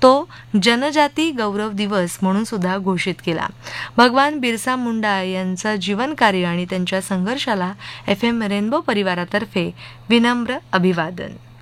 तो जनजाती गौरव दिवस म्हणून सुद्धा घोषित केला. भगवान बिरसा मुंडा यांचा जीवनकार्य आणि त्यांच्या संघर्षाला FM रेनबो परिवारातर्फे विनम्र अभिवादन.